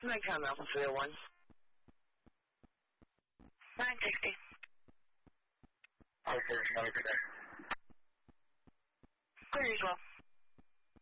My account now for 301. 960. Okay, have a good day. Clear as well.